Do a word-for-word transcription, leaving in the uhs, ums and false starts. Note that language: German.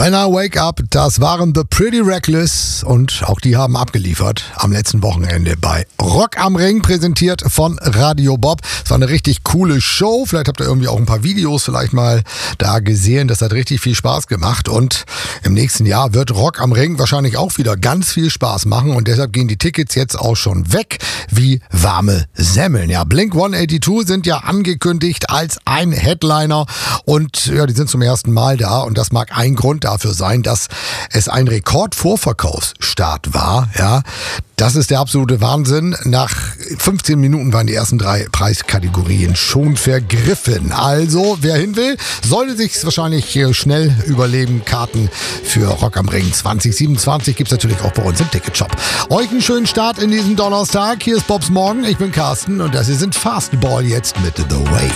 When I Wake Up, das waren The Pretty Reckless und auch die haben abgeliefert am letzten Wochenende bei Rock am Ring, präsentiert von Radio Bob. Es war eine richtig coole Show, vielleicht habt ihr irgendwie auch ein paar Videos vielleicht mal da gesehen, das hat richtig viel Spaß gemacht und im nächsten Jahr wird Rock am Ring wahrscheinlich auch wieder ganz viel Spaß machen und deshalb gehen die Tickets jetzt auch schon weg wie warme Semmeln. Ja, Blink hundertzweiundachtzig sind ja angekündigt als ein Headliner und ja, die sind zum ersten Mal da und das mag ein Grund dafür sein, dass es ein Rekordvorverkaufsstart war. Ja, das ist der absolute Wahnsinn. Nach fünfzehn Minuten waren die ersten drei Preiskategorien schon vergriffen. Also, wer hin will, sollte sich wahrscheinlich schnell überleben. Karten für Rock am Ring zwanzig siebenundzwanzig gibt es natürlich auch bei uns im Ticketshop. Euch einen schönen Start in diesem Donnerstag. Hier ist Bobs Morgen. Ich bin Carsten und das hier sind Fastball jetzt mit The Way.